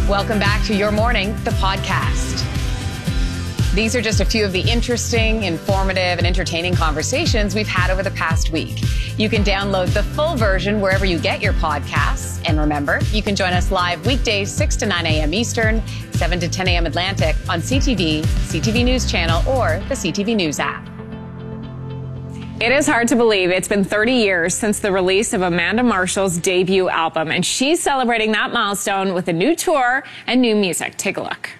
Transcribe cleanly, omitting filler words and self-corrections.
Welcome back to Your Morning, the podcast. These are just a few of the interesting, informative, and entertaining conversations we've had over the past week. You can download the full version wherever you get your podcasts. And remember, you can join us live weekdays 6 to 9 a.m. Eastern, 7 to 10 a.m. Atlantic on CTV, CTV News Channel, or the CTV News app. It is hard to believe it's been 30 years since the release of Amanda Marshall's debut album, and she's celebrating that milestone with a new tour and new music. Take a look.